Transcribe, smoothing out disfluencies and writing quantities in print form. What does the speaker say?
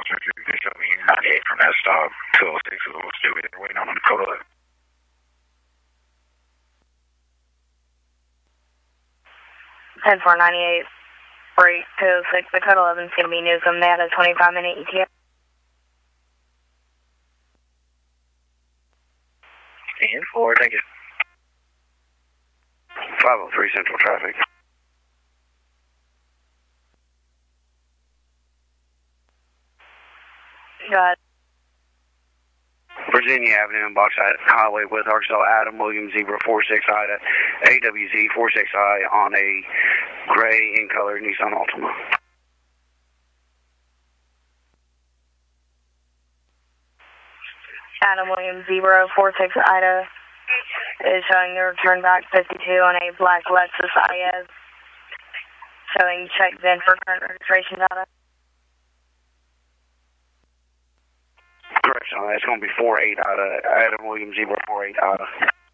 Center. You can show me 98 from that stop. 206 is what's due. They're waiting on the Dakota. 10-498, break 206, Dakota 11 is going to be Newcomb. They had a 25-minute ETA. And 4, thank you. 503 Central traffic. Go ahead. Virginia Avenue and Bauxite Highway with Arkansas Adam Williams Zebra 46I to AWZ 46I on a gray in color Nissan Altima. Adam Williams Zebra 46 Ida is showing the return back 52 on a black Lexus IS. Showing check VIN for current registration data. Correction, that's going to be 48 Ida. Adam Williams Zebra 48 Ida.